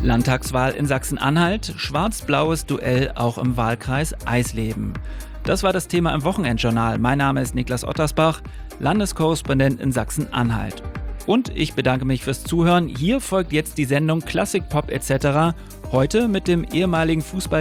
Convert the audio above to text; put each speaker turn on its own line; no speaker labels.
Landtagswahl in Sachsen-Anhalt, schwarz-blaues Duell auch im Wahlkreis Eisleben. Das war das Thema im Wochenendjournal. Mein Name ist Niklas Ottersbach, Landeskorrespondent in Sachsen-Anhalt. Und ich bedanke mich fürs Zuhören. Hier folgt jetzt die Sendung Klassik, Pop etc. Heute mit dem ehemaligen Fußball